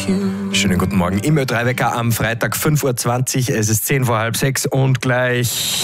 Schönen guten Morgen. Im Ö3-Wecker am Freitag 5.20 Uhr. Es ist 10 vor halb 6 und gleich...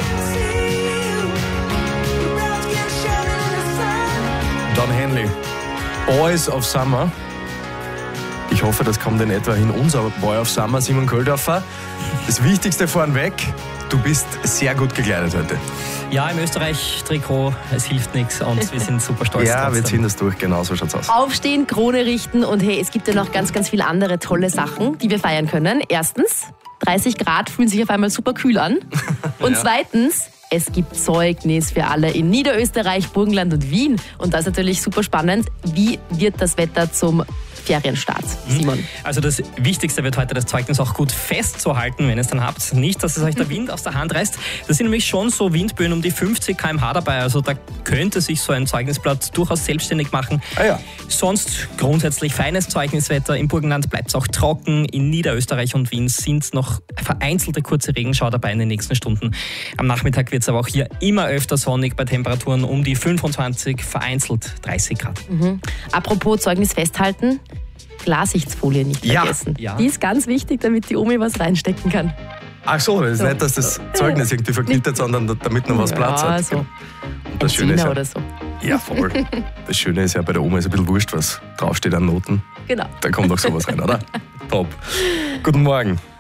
Don Henley, Boys of Summer. Ich hoffe, das kommt in etwa hin. Unser Boy of Summer, Simon Köldorfer. Das Wichtigste vornweg, du bist sehr gut gekleidet heute. Ja, im Österreich-Trikot, es hilft nichts und wir sind super stolz. Ja, wir ziehen das durch, genau so schaut's aus. Aufstehen, Krone richten und hey, es gibt ja noch ganz, ganz viele andere tolle Sachen, die wir feiern können. Erstens, 30 Grad fühlen sich auf einmal super kühl an. Und Ja. Zweitens, es gibt Zeugnis für alle in Niederösterreich, Burgenland und Wien. Und das ist natürlich super spannend. Wie wird das Wetter zum Ferienstart, Simon? Also das Wichtigste wird heute das Zeugnis auch gut festzuhalten, wenn ihr es dann habt. Nicht, dass es euch der Wind aus der Hand reißt. Da sind nämlich schon so Windböen um die 50 km/h dabei. Also da könnte sich so ein Zeugnisblatt durchaus selbstständig machen. Ja. Sonst grundsätzlich feines Zeugniswetter. Im Burgenland bleibt es auch trocken. In Niederösterreich und Wien sind noch vereinzelte kurze Regenschauer dabei in den nächsten Stunden. Am Nachmittag wird es aber auch hier immer öfter sonnig bei Temperaturen um die 25, vereinzelt 30 Grad. Apropos Zeugnis festhalten, Glassichtsfolie nicht Ja. vergessen. Ja. Die ist ganz wichtig, damit die Omi was reinstecken kann. Ach so, das ist nicht, dass das Zeugnis irgendwie verknittert, sondern damit noch was Platz hat. so. Und Ein das Schöne ist Zehner ja, oder so. ja, voll. Das Schöne ist ja, bei der Oma ist ein bisschen wurscht, was draufsteht an Noten. Genau. Da kommt auch sowas rein, oder? Top. Guten Morgen.